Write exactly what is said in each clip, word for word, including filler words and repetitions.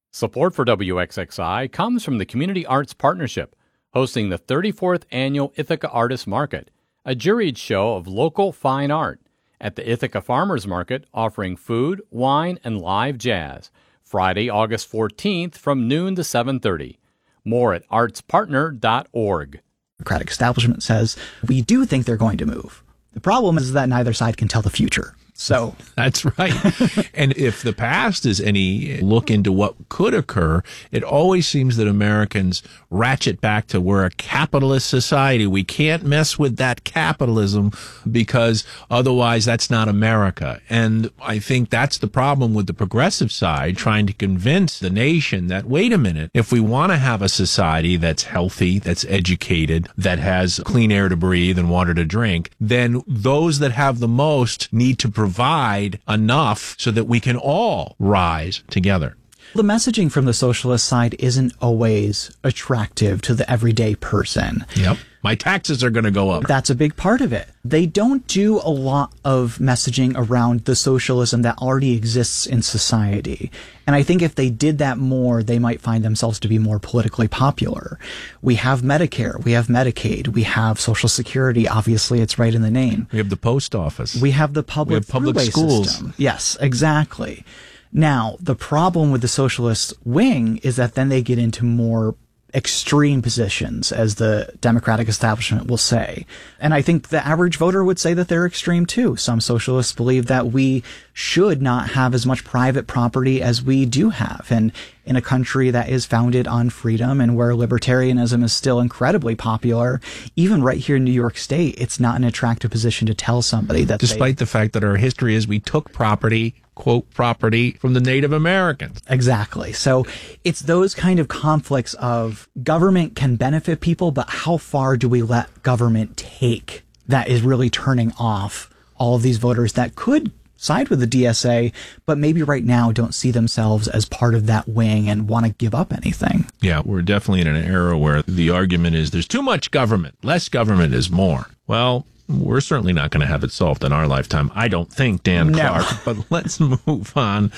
Support for W X X I comes from the Community Arts Partnership, hosting the thirty-fourth Annual Ithaca Artists Market, a juried show of local fine art, at the Ithaca Farmers Market offering food, wine, and live jazz, Friday, August fourteenth from noon to seven thirty. More at arts partner dot org. The Democratic establishment says, we do think they're going to move. The problem is that neither side can tell the future. So that's right. And if the past is any look into what could occur, it always seems that Americans ratchet back to we're a capitalist society. We can't mess with that capitalism because otherwise that's not America. And I think that's the problem with the progressive side trying to convince the nation that, wait a minute, if we want to have a society that's healthy, that's educated, that has clean air to breathe and water to drink, then those that have the most need to provide provide enough so that we can all rise together. The messaging from the socialist side isn't always attractive to the everyday person. Yep. My taxes are going to go up. That's a big part of it. They don't do a lot of messaging around the socialism that already exists in society. And I think if they did that more, they might find themselves to be more politically popular. We have Medicare. We have Medicaid. We have Social Security. Obviously, it's right in the name. We have the post office. We have the public, we have public schools. System. Yes, exactly. Now, the problem with the socialist wing is that then they get into more extreme positions, as the Democratic establishment will say. And I think the average voter would say that they're extreme too. Some socialists believe that we should not have as much private property as we do have. And in a country that is founded on freedom and where libertarianism is still incredibly popular, even right here in New York State, it's not an attractive position to tell somebody that despite they, the fact that our history is we took property, quote, property from the Native Americans. Exactly. So it's those kind of conflicts of government can benefit people, but how far do we let government take that is really turning off all of these voters that could side with the D S A, but maybe right now don't see themselves as part of that wing and want to give up anything. Yeah, we're definitely in an era where the argument is there's too much government. Less government is more. Well, we're certainly not going to have it solved in our lifetime. I don't think, Dan no. Clark. But let's move on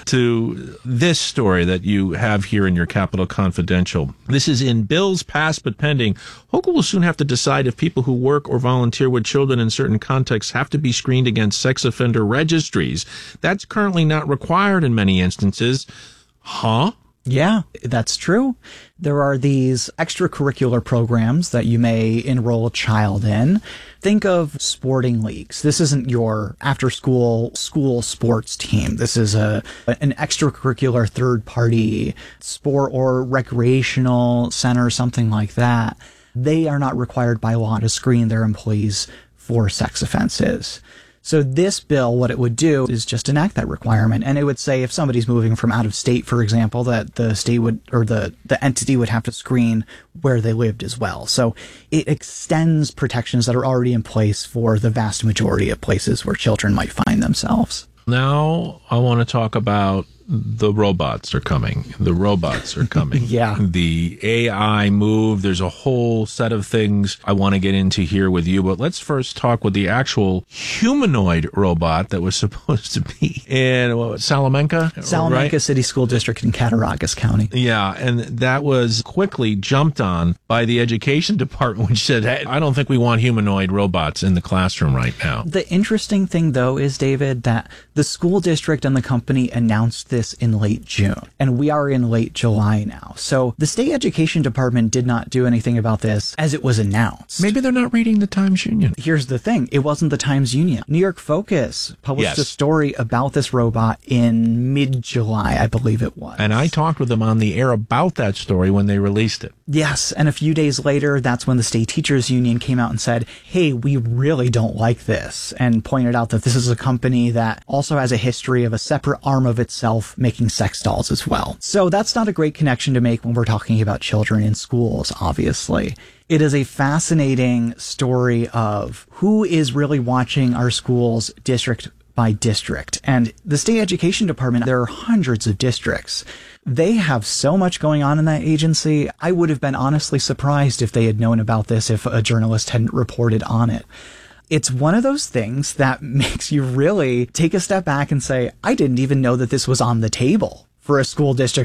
to this story that you have here in your Capital Confidential. This is in bills passed but pending. Hochul will soon have to decide if people who work or volunteer with children in certain contexts have to be screened against sex offender registries. That's currently not required in many instances. Huh? Yeah, that's true. There are these extracurricular programs that you may enroll a child in. Think of sporting leagues. This isn't your after-school school sports team. This is a an extracurricular third-party sport or recreational center, something like that. They are not required by law to screen their employees for sex offenses. So this bill, what it would do is just enact that requirement. And it would say if somebody's moving from out of state, for example, that the state would, or the, the entity would have to screen where they lived as well. So it extends protections that are already in place for the vast majority of places where children might find themselves. Now I want to talk about the robots are coming. The robots are coming. Yeah. The A I move. There's a whole set of things I want to get into here with you. But let's first talk with the actual humanoid robot that was supposed to be in what, Salamanca? Salamanca right? City School District in Cattaraugus County. Yeah. And that was quickly jumped on by the education department, which said, hey, I don't think we want humanoid robots in the classroom right now. The interesting thing, though, is, David, that the school district and the company announced this in late June, and we are in late July now. So the state education department did not do anything about this as it was announced. Maybe they're not reading the Times Union. Here's the thing. It wasn't the Times Union. New York Focus published yes. a story about this robot in mid-July, I believe it was. And I talked with them on the air about that story when they released it. Yes, and a few days later, that's when the state teachers union came out and said, hey, we really don't like this, and pointed out that this is a company that also has a history of a separate arm of itself making sex dolls as well. So that's not a great connection to make when we're talking about children in schools, obviously. It is a fascinating story of who is really watching our schools district by district. And the state education department, there are hundreds of districts. They have so much going on in that agency. I would have been honestly surprised if they had known about this if a journalist hadn't reported on it. It's one of those things that makes you really take a step back and say, I didn't even know that this was on the table for a school district